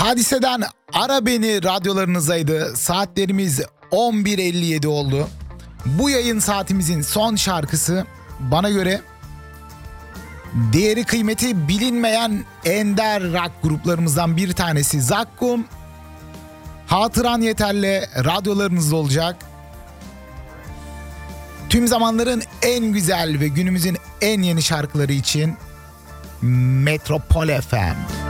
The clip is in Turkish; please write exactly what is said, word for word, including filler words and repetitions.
Hadiseden Ara Beni radyolarınızdaydı. Saatlerimiz on bir elli yedi oldu. Bu yayın saatimizin son şarkısı bana göre değeri kıymeti bilinmeyen ender rock gruplarımızdan bir tanesi Zakkum. Hatıran Yeter'le radyolarınızda olacak. Tüm zamanların en güzel ve günümüzün en yeni şarkıları için Metropol F M.